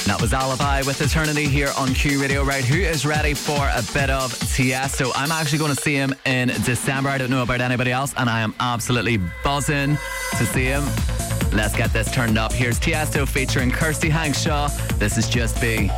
That was Alibi with Eternity here on Q Radio. Right, who is ready for a bit of Tiesto? I'm actually going to see him in December. I don't know about anybody else, and I am absolutely buzzing to see him. Let's get this turned up. Here's Tiesto featuring Kirsty Hankshaw. This is Just Be.